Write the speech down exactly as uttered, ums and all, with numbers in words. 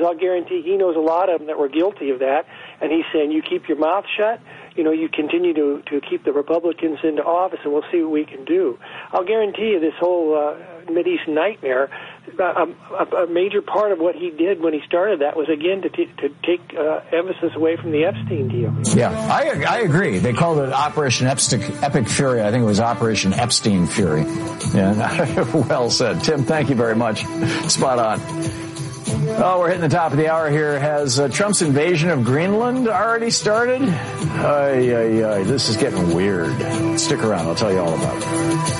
I'll guarantee he knows a lot of them that were guilty of that, and he's saying, you keep your mouth shut, you know, you continue to, to keep the Republicans into office, and we'll see what we can do. I'll guarantee you this whole uh, Mideast nightmare, uh, a, a major part of what he did when he started that was, again, to, t- to take uh, emphasis away from the Epstein deal. Yeah, I I agree. They called it Operation Epstein, Epic Fury. I think it was Operation Epstein Fury. Yeah, well said. Tim, thank you very much. Spot on. Oh, we're hitting the top of the hour here. Has uh, Trump's invasion of Greenland already started? Ay, ay, ay. This is getting weird. Stick around. I'll tell you all about it.